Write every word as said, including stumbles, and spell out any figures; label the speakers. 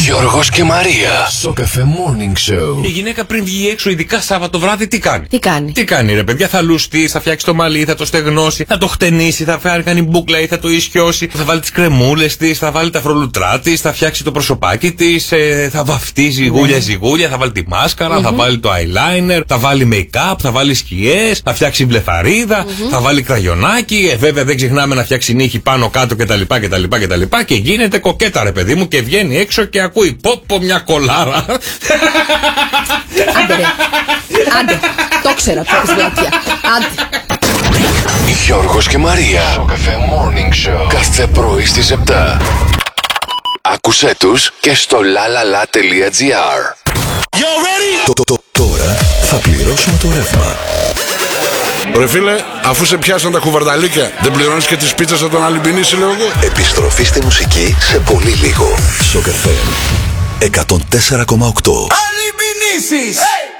Speaker 1: Γιώργος και Μαρία. Σοκαφέ Morning Show.
Speaker 2: Η γυναίκα πριν βγει έξω, ειδικά Σάββατο βράδυ, τι κάνει.
Speaker 3: Τι κάνει.
Speaker 2: Τι κάνει, ρε παιδιά, θα λουστεί, θα φτιάξει το μαλλί, θα το στεγνώσει, θα το χτενίσει, θα φέρει, κάνει μπούκλα ή θα το ισιώσει, θα βάλει τι κρεμούλε τη, θα βάλει τα φρολουτρά τη, θα φτιάξει το προσωπάκι τη, ε, θα βαφτίζει ζυγούλια ζυγούλια, θα βάλει τη μάσκαρα, mm-hmm. θα βάλει το eyeliner, θα βάλει make-up, θα βάλει σκιέ, θα φτιάξει μπλεφαρίδα, mm-hmm. θα βάλει κραγιονάκι. Ε, βέβαια δεν ξεχνάμε να φτιάξει νύχη πάνω κάτω κτλ. κτλ, κτλ και γίνεται κοκέτα, ρε παιδί μου, και βγαίνει έξω και ακούει πόπο μια κολάρα.
Speaker 3: Άντε ρε, άντε, το ξέρα το έχεις βλάκια. Άντε.
Speaker 1: Γιώργος και Μαρία. Σοκαφέ Morning Show. Κάθε πρωί στις επτά. Άκουσέ τους και στο lalala.gr.
Speaker 4: Το, το, το, τώρα θα πληρώσουμε το ρεύμα.
Speaker 5: Ρε φίλε, αφού σε πιάσαν τα κουβαρδαλίκια, δεν πληρώνεις και τις πίτσες από τον Αλυμπινίση, λέω εγώ.
Speaker 4: Επιστροφή στη μουσική σε πολύ λίγο. Σοκαφέ εκατόν τέσσερα κόμμα οκτώ.
Speaker 6: Αλυμπινίσεις!